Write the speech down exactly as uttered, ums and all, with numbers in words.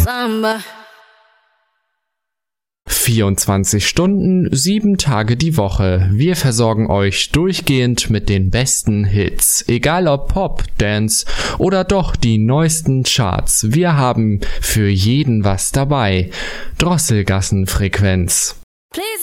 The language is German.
Samba. vierundzwanzig Stunden, sieben Tage die Woche. Wir versorgen euch durchgehend mit den besten Hits. Egal ob Pop, Dance oder doch die neuesten Charts. Wir haben für jeden was dabei. Drosselgassenfrequenz. Please.